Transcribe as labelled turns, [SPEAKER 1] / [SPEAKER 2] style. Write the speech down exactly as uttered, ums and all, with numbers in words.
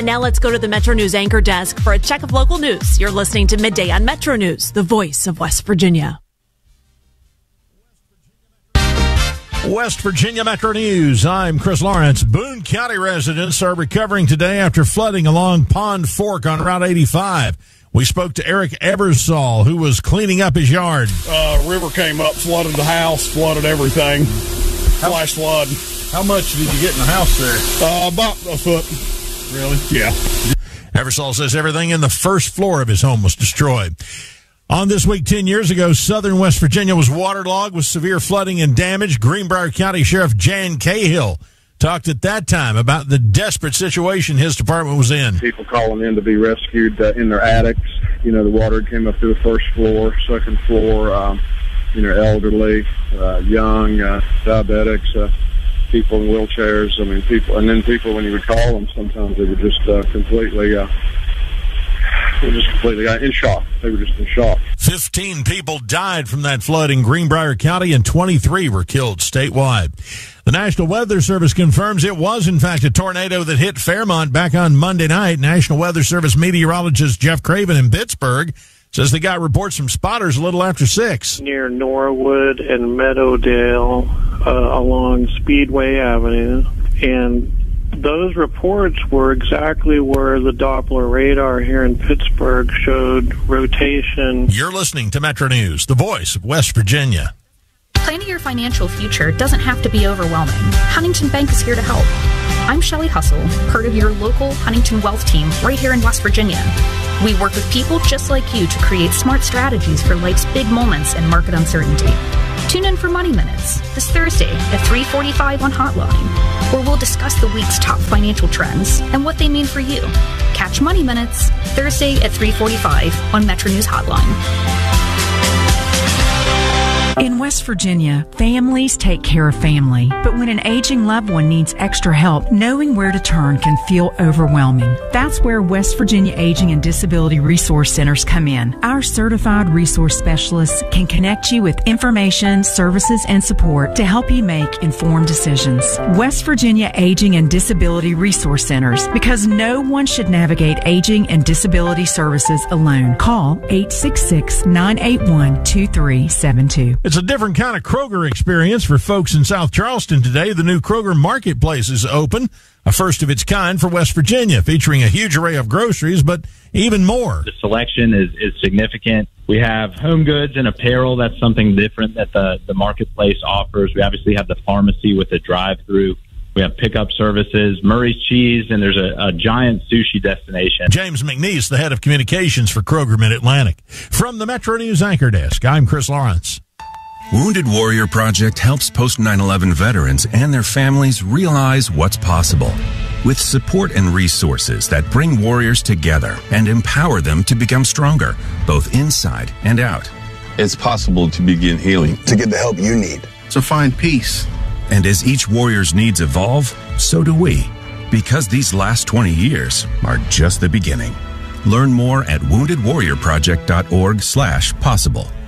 [SPEAKER 1] And now let's go to the Metro News anchor desk for a check of local news. You're listening to Midday on Metro News, the voice of West Virginia.
[SPEAKER 2] West Virginia Metro News. I'm Chris Lawrence. Boone County residents are recovering today after flooding along Pond Fork on Route eighty-five. We spoke to Eric Eversole, who was cleaning up his yard.
[SPEAKER 3] Uh, river came up, flooded the house, flooded everything. Flash flood.
[SPEAKER 4] How much did you get in the house there?
[SPEAKER 3] Uh, about a foot.
[SPEAKER 4] Really?
[SPEAKER 3] Yeah.
[SPEAKER 2] Eversole says everything in the first floor of his home was destroyed. On This Week ten years ago, southern West Virginia was waterlogged with severe flooding and damage. Greenbrier County Sheriff Jan Cahill talked at that time about the desperate situation his department was in.
[SPEAKER 5] People calling in to be rescued uh, in their attics. You know, the water came up through the first floor, second floor, um, you know, elderly, uh, young, uh, diabetics, uh, people in wheelchairs. I mean, people, and then people, when you would call them, sometimes they were just uh, completely... Uh, They were just completely in shock. They were just in shock.
[SPEAKER 2] Fifteen people died from that flood in Greenbrier County, and twenty-three were killed statewide. The National Weather Service confirms it was, in fact, a tornado that hit Fairmont back on Monday night. National Weather Service meteorologist Jeff Craven in Pittsburgh says they got reports from spotters a little after six.
[SPEAKER 6] Near Norwood and Meadowdale uh, along Speedway Avenue, and those reports were exactly where the Doppler radar here in Pittsburgh showed rotation.
[SPEAKER 2] You're listening to Metro News, the voice of West Virginia.
[SPEAKER 7] Planning your financial future doesn't have to be overwhelming. Huntington Bank is here to help. I'm Shelley Hustle, part of your local Huntington Wealth team right here in West Virginia. We work with people just like you to create smart strategies for life's big moments and market uncertainty. Tune in for Money Minutes this Thursday at three forty-five on Hotline, where we'll discuss the week's top financial trends and what they mean for you. Catch Money Minutes Thursday at three forty-five on Metro News Hotline.
[SPEAKER 8] In West Virginia, families take care of family. But when an aging loved one needs extra help, knowing where to turn can feel overwhelming. That's where West Virginia Aging and Disability Resource Centers come in. Our certified resource specialists can connect you with information, services, and support to help you make informed decisions. West Virginia Aging and Disability Resource Centers, because no one should navigate aging and disability services alone. Call eight six six, nine eight one, two three seven two.
[SPEAKER 2] It's a different kind of Kroger experience for folks in South Charleston today. The new Kroger Marketplace is open, a first of its kind for West Virginia, featuring a huge array of groceries, but even more.
[SPEAKER 9] The selection is, is significant. We have home goods and apparel. That's something different that the, the marketplace offers. We obviously have the pharmacy with a drive-through. We have pickup services, Murray's Cheese, and there's a, a giant sushi destination.
[SPEAKER 2] James McNeese, the head of communications for Kroger Mid-Atlantic. From the Metro News Anchor Desk, I'm Chris Lawrence.
[SPEAKER 10] Wounded Warrior Project helps post nine eleven veterans and their families realize what's possible. With support and resources that bring warriors together and empower them to become stronger, both inside and out.
[SPEAKER 11] It's possible to begin healing, to get the help you need,
[SPEAKER 10] to find peace. And as each warrior's needs evolve, so do we. Because these last twenty years are just the beginning. Learn more at wounded warrior project dot org slash possible.